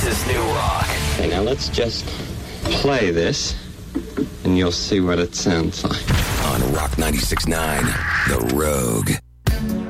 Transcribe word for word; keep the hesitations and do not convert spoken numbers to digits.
This is New Rock. Okay, now let's just play this, and you'll see what it sounds like. On Rock ninety-six point nine, The Rogue.